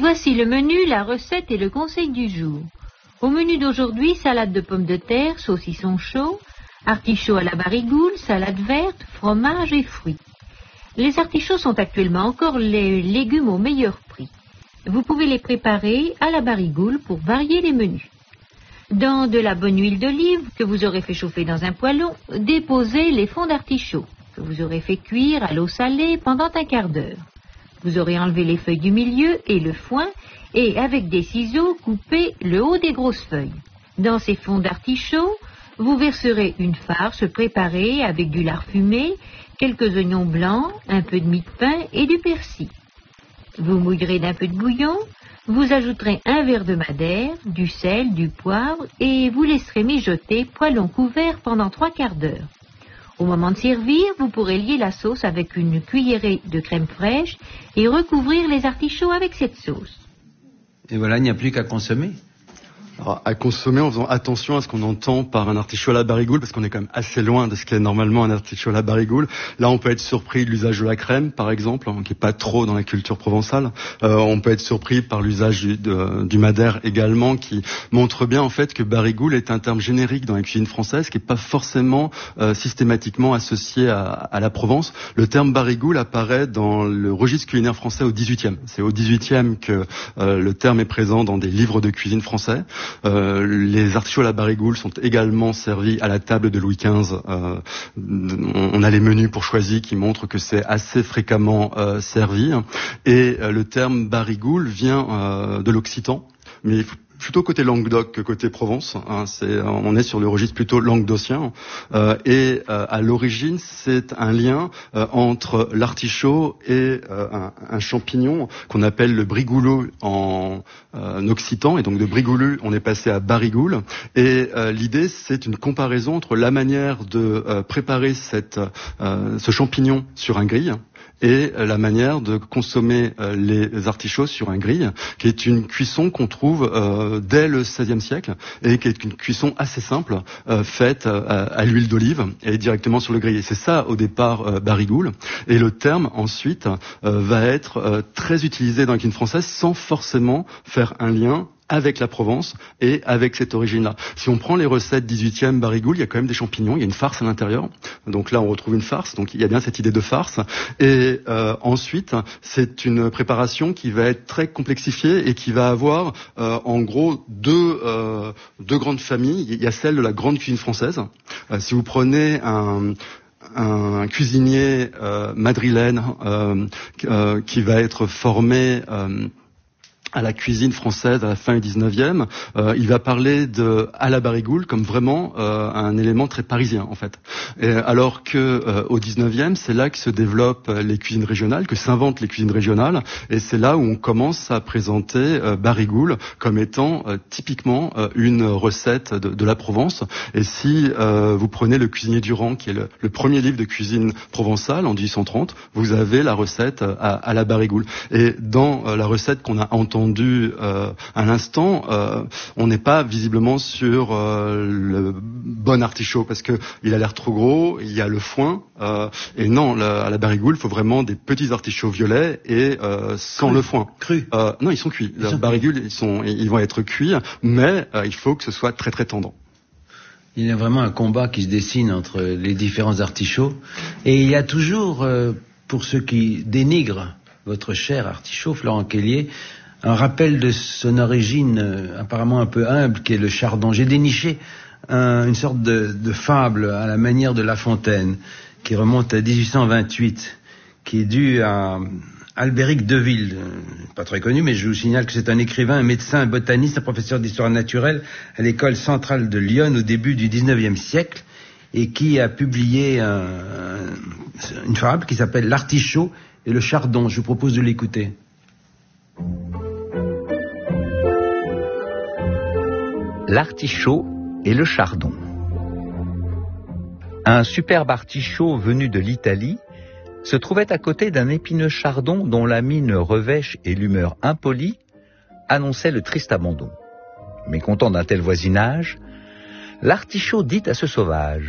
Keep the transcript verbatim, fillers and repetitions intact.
voici le menu, la recette et le conseil du jour. Au menu d'aujourd'hui, salade de pommes de terre, saucisson chaud, artichauts à la barigoule, salade verte, fromage et fruits. Les artichauts sont actuellement encore les légumes au meilleur prix. Vous pouvez les préparer à la barigoule pour varier les menus. Dans de la bonne huile d'olive que vous aurez fait chauffer dans un poêlon, déposez les fonds d'artichaut que vous aurez fait cuire à l'eau salée pendant un quart d'heure. Vous aurez enlevé les feuilles du milieu et le foin et avec des ciseaux coupez le haut des grosses feuilles. Dans ces fonds d'artichaut, vous verserez une farce préparée avec du lard fumé, quelques oignons blancs, un peu de mie de pain et du persil. Vous mouillerez d'un peu de bouillon, vous ajouterez un verre de madère, du sel, du poivre et vous laisserez mijoter poêlon couvert pendant trois quarts d'heure. Au moment de servir, vous pourrez lier la sauce avec une cuillerée de crème fraîche et recouvrir les artichauts avec cette sauce. Et voilà, il n'y a plus qu'à consommer. Alors, à consommer en faisant attention à ce qu'on entend par un artichaut à la barigoule, parce qu'on est quand même assez loin de ce qu'est normalement un artichaut à la barigoule. Là, on peut être surpris de l'usage de la crème, par exemple, hein, qui est pas trop dans la culture provençale. Euh, on peut être surpris par l'usage du, de, du madère également, qui montre bien en fait que barigoule est un terme générique dans la cuisine française, qui est pas forcément euh, systématiquement associé à, à la Provence. Le terme barigoule apparaît dans le registre culinaire français au dix-huitième. C'est au dix-huitième que euh, le terme est présent dans des livres de cuisine français. Euh, les artichauts à la barigoule sont également servis à la table de Louis quinze. Euh, on a les menus pour choisir qui montrent que c'est assez fréquemment euh, servi. Et euh, le terme barigoule vient euh, de l'occitan, mais il faut plutôt côté Languedoc que côté Provence. Hein, c'est, on est sur le registre plutôt languedocien. Euh, et euh, à l'origine, c'est un lien euh, entre l'artichaut et euh, un, un champignon qu'on appelle le brigouleux en euh, occitan. Et donc de brigouleux, on est passé à barigoule. Et euh, l'idée, c'est une comparaison entre la manière de euh, préparer cette, euh, ce champignon sur un grill et la manière de consommer euh, les artichauts sur un grill, qui est une cuisson qu'on trouve euh, dès le seizième siècle et qui est une cuisson assez simple, euh, faite euh, à l'huile d'olive et directement sur le grill. Et c'est ça au départ euh, barigoule. Et le terme ensuite euh, va être euh, très utilisé dans la cuisine française sans forcément faire un lien avec la Provence et avec cette origine-là. Si on prend les recettes dix-huitième barigoule, il y a quand même des champignons, il y a une farce à l'intérieur. Donc là, on retrouve une farce, donc il y a bien cette idée de farce. Et euh, ensuite, c'est une préparation qui va être très complexifiée et qui va avoir, euh, en gros, deux, euh, deux grandes familles. Il y a celle de la grande cuisine française. Euh, si vous prenez un... un cuisinier euh, madrilène euh, euh, qui va être formé euh, à la cuisine française à la fin du dix-neuvième, euh, il va parler de à la barigoule comme vraiment euh, un élément très parisien en fait. Et alors que euh, au dix-neuvième, c'est là que se développent les cuisines régionales, que s'inventent les cuisines régionales, et c'est là où on commence à présenter euh, barigoule comme étant euh, typiquement euh, une recette de, de la Provence. Et si euh, vous prenez le cuisinier Durand, qui est le, le premier livre de cuisine provençale en dix-huit cent trente, vous avez la recette à, à la barigoule. Et dans euh, la recette qu'on a entendue Euh, à l'instant, euh, on n'est pas visiblement sur euh, le bon artichaut parce que il a l'air trop gros, il y a le foin euh, et non, la, à la barigoule, il faut vraiment des petits artichauts violets et euh, sans Cru. le foin. Cru. Euh, non, ils sont cuits. Ils La sont barigoule, ils sont, ils vont être cuits, mais euh, il faut que ce soit très très tendant. Il y a vraiment un combat qui se dessine entre les différents artichauts et il y a toujours, euh, pour ceux qui dénigrent votre cher artichaut, Florent Kellier, un rappel de son origine euh, apparemment un peu humble, qui est le chardon. J'ai déniché un, une sorte de, de fable à la manière de La Fontaine, qui remonte à dix-huit cent vingt-huit, qui est due à Albéric Deville, euh, pas très connu, mais je vous signale que c'est un écrivain, un médecin, un botaniste, un professeur d'histoire naturelle à l'école centrale de Lyon au début du dix-neuvième siècle, et qui a publié un, un, une fable qui s'appelle L'artichaut et le chardon. Je vous propose de l'écouter. L'artichaut et le chardon. Un superbe artichaut venu de l'Italie se trouvait à côté d'un épineux chardon dont la mine revêche et l'humeur impolie annonçaient le triste abandon. Mécontent d'un tel voisinage, l'artichaut dit à ce sauvage